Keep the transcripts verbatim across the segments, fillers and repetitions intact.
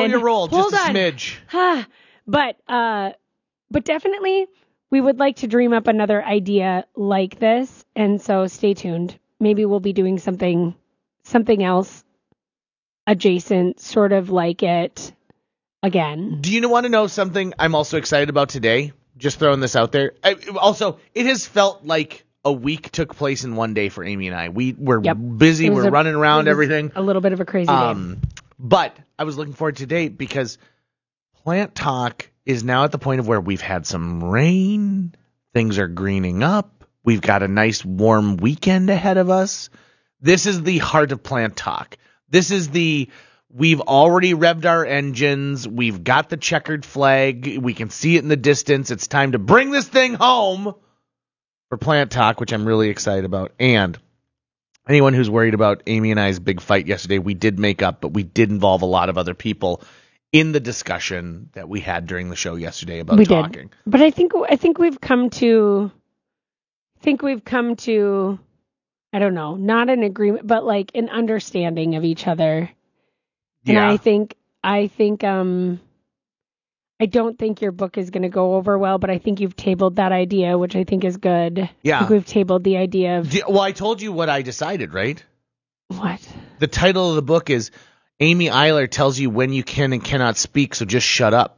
slow your roll just Hold a on. smidge. but, uh, but definitely we would like to dream up another idea like this. And so stay tuned. Maybe we'll be doing something, something else adjacent, sort of like it again. Do you want to know something I'm also excited about today? Just throwing this out there. I, also, it has felt like a week took place in one day for Amy and I. We were Yep. busy. We're a, running around everything. A little bit of a crazy um, day. But I was looking forward to today because Plant Talk is now at the point of where we've had some rain. Things are greening up. We've got a nice warm weekend ahead of us. This is the heart of Plant Talk. This is the... We've already revved our engines. We've got the checkered flag. We can see it in the distance. It's time to bring this thing home for Plant Talk, which I'm really excited about. And anyone who's worried about Amy and I's big fight yesterday, we did make up, but we did involve a lot of other people in the discussion that we had during the show yesterday about we talking. Did. But I think I think we've come to I think we've come to I don't know, not an agreement, but like an understanding of each other. And Yeah. I think, I think, um, I don't think your book is going to go over well, but I think you've tabled that idea, which I think is good. Yeah. I think we've tabled the idea of... Do, well, I told you what I decided, right? What? The title of the book is Amy Eiler Tells You When You Can and Cannot Speak, So Just Shut Up.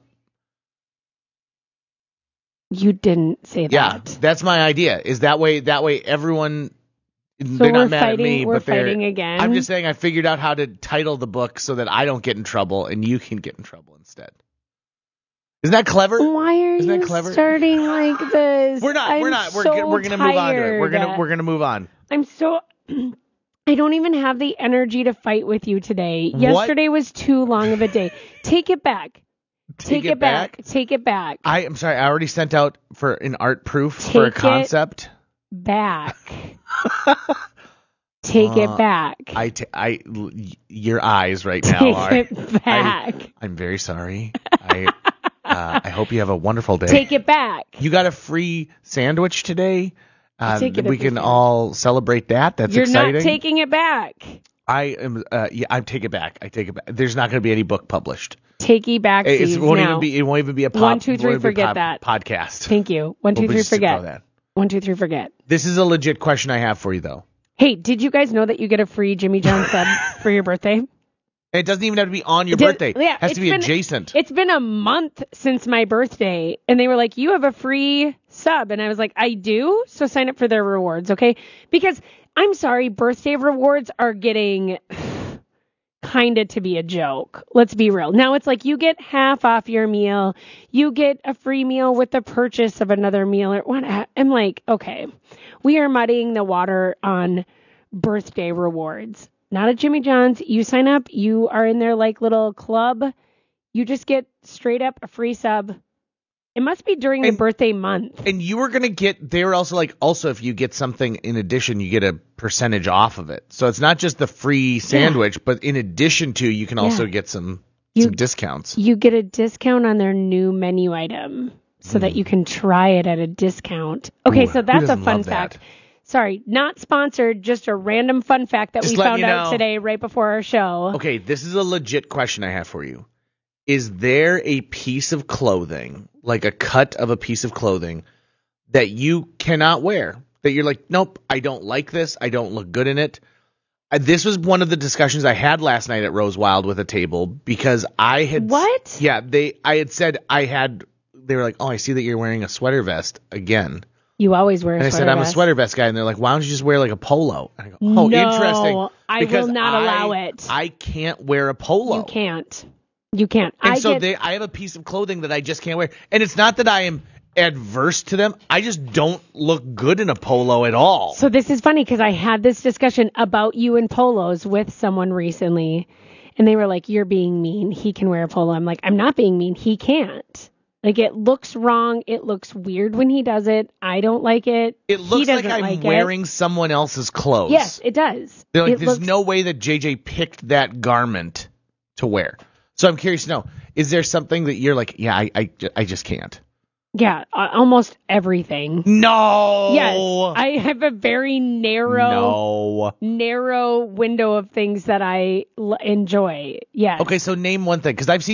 You didn't say that. Yeah, that's my idea. Is that way, that way everyone... So they're we're not mad fighting, at me, we're but they're, fighting again. I'm just saying I figured out how to title the book so that I don't get in trouble and you can get in trouble instead. Isn't that clever? Why are Isn't you that clever? starting like this? We're not. I'm we're not. We're so we're gonna move on to it. We're gonna tired. we're gonna move on. I'm so. I don't even have the energy to fight with you today. What? Yesterday was too long of a day. Take it back. Take, Take it, it back. back. Take it back. I am sorry. I already sent out for an art proof Take for a it concept. Back. Take Uh, it back. I, t- I, your eyes right now Take are. it back. I, I'm very sorry. I, uh, I hope you have a wonderful day. Take it back. You got a free sandwich today. Uh, take it we if can you can. all celebrate that. That's You're exciting. not taking it back. I am. Uh, yeah, I take it back. I take it back. There's not going to be any book published. Takey back. It, it won't now. even be. It won't even be a pop, One, two, three, won't even be a forget that. podcast. Thank you. One, two, We'll three, just throw forget. that. One, two, three, forget. This is a legit question I have for you, though. Hey, did you guys know that you get a free Jimmy John sub for your birthday? It doesn't even have to be on your Did- birthday. yeah, it has it's to be been- adjacent. It's been a month since my birthday, and they were like, you have a free sub. And I was like, I do? So sign up for their rewards, okay? Because I'm sorry, birthday rewards are getting kind of to be a joke. Let's be real. Now it's like you get half off your meal. You get a free meal with the purchase of another meal. Or what? I'm like, okay, we are muddying the water on birthday rewards. Not at Jimmy John's. You sign up. You are in their like little club. You just get straight up a free sub. It must be during And- the birthday month. And you were going to get, they were also like, also if you get something in addition, you get a percentage off of it. So it's not just the free sandwich, but in addition to, you can also Yeah. get some, You- some discounts. You get a discount on their new menu item so that you can try it at a discount. Okay, Ooh, so who that's a doesn't fun love that? fact. Sorry, not sponsored, just a random fun fact that Just we letting found you out know. today right before our show. Okay, this is a legit question I have for you. Is there a piece of clothing, like a cut of a piece of clothing, that you cannot wear? That you're like, nope, I don't like this. I don't look good in it. Uh, This was one of the discussions I had last night at Rose Wild with a table because I had What? Yeah, they. I had said I had. They were like, oh, I see that you're wearing a sweater vest again. You always wear a And I sweater said, I'm a vest. sweater vest guy. And they're like, why don't you just wear like a polo? And I go, oh, No, interesting. I Because will not I- allow it. I can't wear a polo. You can't. You can't. And I so get, they, I have a piece of clothing that I just can't wear. And it's not that I am adverse to them. I just don't look good in a polo at all. So this is funny because I had this discussion about you in polos with someone recently, and they were like, you're being mean. He can wear a polo. I'm like, I'm not being mean. He can't. Like, it looks wrong. It looks weird when he does it. I don't like it. It He looks like doesn't I'm like it. wearing someone else's clothes. Yes, it does. They're like, It there's looks- no way that J J picked that garment to wear. So I'm curious to know, is there something that you're like, yeah, I, I, I just can't? Yeah, uh, almost everything. No. Yes, I have a very narrow, No. narrow window of things that I l- enjoy. Yes. Okay, so name one thing, because I've seen